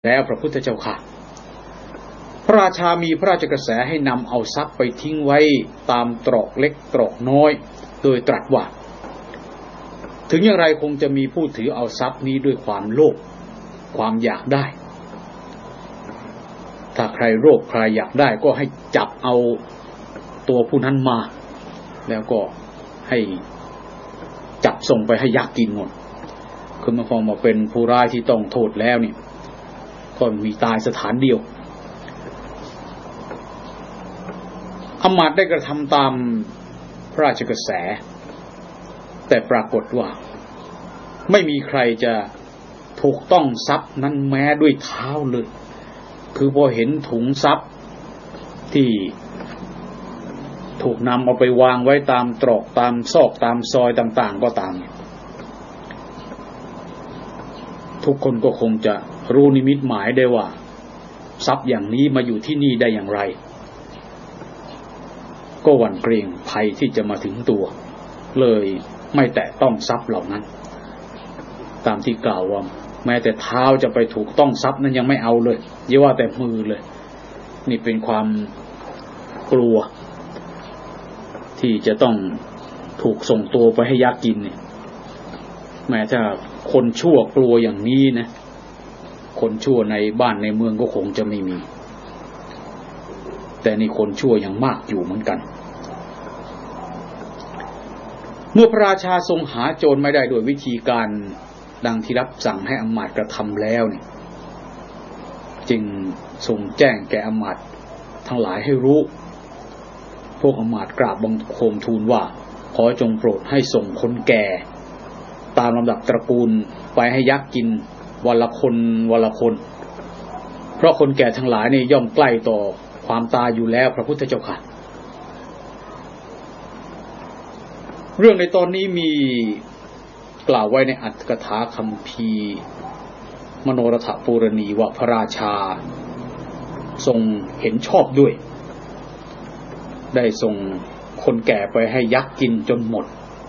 แล้วพระพุทธเจ้าค่ะพระราชามีพระราชกระแสให้นำเอาทรัพย์ไปทิ้งไว้ตามตรอกเล็กตรอกน้อยโดยตรัสว่าถึงอย่างไรคงจะมีผู้ถือเอาทรัพย์นี้ด้วยความโลภความอยากได้ถ้าใครโลภใครอยากได้ก็ให้จับเอาตัวผู้นั้นมาแล้วก็ให้จับส่งไปให้ยักษ์กินหมดคือมาฟังมาเป็นผู้ร้ายที่ต้องโทษแล้วนี่ก็มีตายสถานเดียวอำมาตย์ได้กระทำตามพระราชกระแสแต่ปรากฏว่าไม่มีใครจะถูกต้องทรัพย์นั้นแม้ด้วยเท้าเลยคือพอเห็นถุงทรัพย์ที่ถูกนำเอาไปวางไว้ตามตรอกตามซอกตามซอยต่างๆก็ตามทุกคนก็คงจะรู้นิมิตหมายได้ว่าทรัพย์อย่างนี้มาอยู่ที่นี่ได้อย่างไรก็หวั่นเกรงภัยที่จะมาถึงตัวเลยไม่แตะต้องทรัพย์เหล่านั้นตามที่กล่าวว่าแม้แต่เท้าจะไปถูกต้องทรัพย์นั้นยังไม่เอาเลยอย่าว่าแต่มือเลยนี่เป็นความกลัวที่จะต้องถูกส่งตัวไปให้ยักษ์กินเนี่ยแม้ถ้าคนชั่วกลัวอย่างนี้นะคนชั่วในบ้านในเมืองก็คงจะไม่มีแต่นี่คนชั่วยังมากอยู่เหมือนกันเมื่อพระราชาทรงหาโจรไม่ได้โดยวิธีการดังที่รับสั่งให้อมาตย์กระทำแล้วนี่จึงทรงแจ้งแก่อมาตย์ทั้งหลายให้รู้พวกอมาตย์กราบบังคมทูลว่าขอจงโปรดให้ส่งคนแก่ตามลำดับตระกูลไปให้ยักษ์กินวันละคนวันละคนเพราะคนแก่ทั้งหลายนี่ย่อมใกล้ต่อความตายอยู่แล้วพระพุทธเจ้าค่ะเรื่องในตอนนี้มีกล่าวไว้ในอัตถกถาคัมภีร์มโนรถปูรณีว่าพระราชาทรงเห็นชอบด้วยได้ส่งคนแก่ไปให้ยักษ์กินจนหมด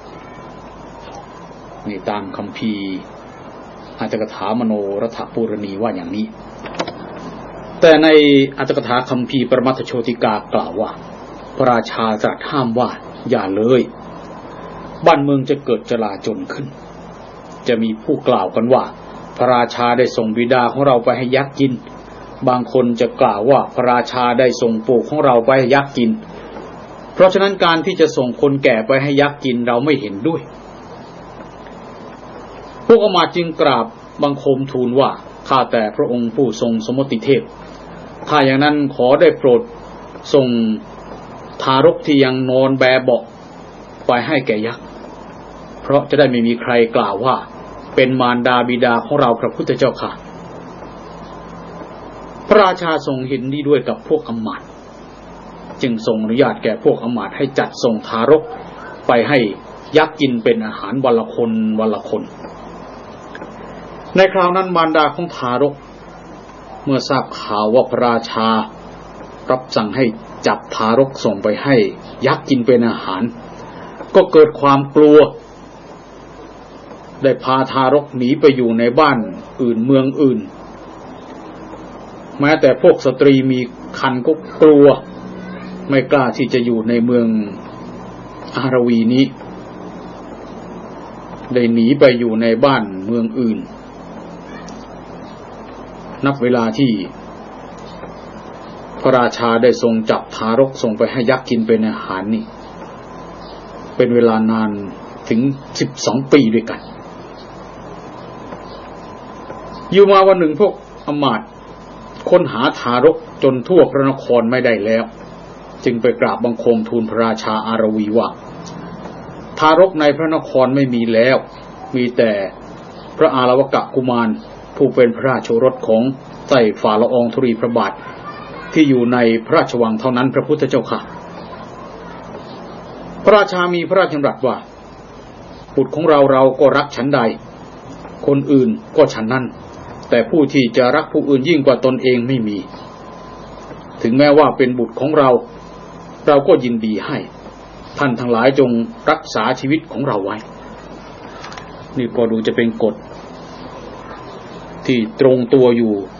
นี่ตามคัมภีร์อัตถกถามโนรถปูรณีว่าอย่างนี้แต่ในอัตถกถาคัมภีร์ปรมัตถโชติกากล่าวว่าพระราชาตรัสห้ามว่าอย่าเลยบ้านเมืองจะเกิดจลาจลขึ้นจะมีผู้กล่าวกันว่าพระราชาได้ส่งบิดาของเราไปให้ยักษ์กินบางคนจะกล่าวว่าพระราชาได้ส่งปู่ของเราไปให้ยักษ์กินเพราะฉะนั้นการที่จะส่งคนแก่ไปให้ยักษ์กินเราไม่เห็นด้วยพวกอมาตย์จึงกราบบังคมทูลว่าข้าแต่พระองค์ผู้ทรงสมมติเทพถ้าอย่างนั้นขอได้โปรดส่งทารกที่ยังนอนแบเบาะไปให้แก่ยักษ์เพราะจะได้ไม่มีใครกล่าวว่าเป็นมารดาบิดาของเราพระพุทธเจ้าค่ะพระราชาทรงเห็นดีด้วยกับพวกอมาตย์จึงทรงอนุญาตแก่พวกอมาตย์ให้จัดส่งทารกไปให้ยักษ์กินเป็นอาหารวันละคนวันละคนในคราวนั้นมารดาของทารกเมื่อทราบข่าวว่าพระราชารับสั่งให้จับทารกส่งไปให้ยักษ์กินเป็นอาหารก็เกิดความกลัวได้พาทารกหนีไปอยู่ในบ้านอื่นเมืองอื่นแม้แต่พวกสตรีมีครรภ์ก็กลัวไม่กล้าที่จะอยู่ในเมืองอารวีนี้ได้หนีไปอยู่ในบ้านเมืองอื่นนับเวลาที่พระราชาได้ทรงจับทารกส่งไปให้ยักษ์กินเป็นอาหารนี่เป็นเวลานานถึง12 ปีด้วยกันอยู่มาวันหนึ่งพวกอมาตย์ค้นหาทารกจนทั่วพระนครไม่ได้แล้วจึงไปกราบบังคมทูลพระราชาอารวีว่าทารกในพระนครไม่มีแล้วมีแต่พระอาลวกะกุมารผู้เป็นพระราชโอรสของไต้ฝ่าละอองธุรีพระบาทที่อยู่ในพระราชวังเท่านั้นพระพุทธเจ้าค่ะพระราชามีพระราชดำรัสว่าบุตรของเราก็รักฉันใดคนอื่นก็ฉันนั้นแต่ผู้ที่จะรักผู้อื่นยิ่งกว่าตนเองไม่มีถึงแม้ว่าเป็นบุตรของเราก็ยินดีให้ท่านทั้งหลายจงรักษาชีวิตของเราไว้นี่ก็ดูจะเป็นกฎ ที่ตรงตัวอยู่